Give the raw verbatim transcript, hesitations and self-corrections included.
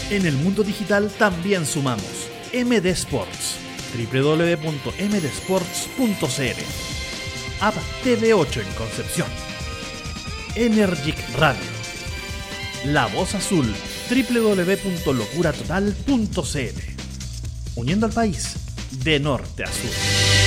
En el mundo digital también sumamos. M D Sports, doble u doble u doble u punto m d sports punto c l. App T V ocho en Concepción. Energic Radio. La Voz Azul, doble u doble u doble u punto locura total punto c l. Uniendo al país de norte a sur.